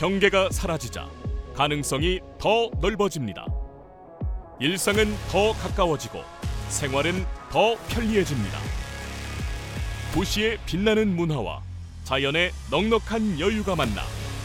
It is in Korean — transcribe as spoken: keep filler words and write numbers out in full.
경계가 사라지자 가능성이 더 넓어집니다. 일상은 더 가까워지고 생활은 더 편리해집니다. 도시의 빛나는 문화와 자연의 넉넉한 여유가 만나